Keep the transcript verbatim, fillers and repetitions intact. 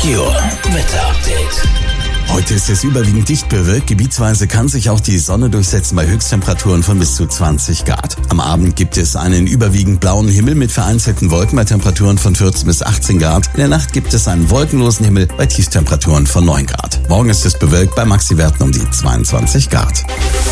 Meteor Wetter-Update. Heute ist es überwiegend dicht bewölkt. Gebietsweise kann sich auch die Sonne durchsetzen bei Höchsttemperaturen von bis zu zwanzig Grad. Am Abend gibt es einen überwiegend blauen Himmel mit vereinzelten Wolken bei Temperaturen von vierzehn bis achtzehn Grad. In der Nacht gibt es einen wolkenlosen Himmel bei Tiefstemperaturen von neun Grad. Morgen ist es bewölkt bei Maxiwerten um die zweiundzwanzig Grad.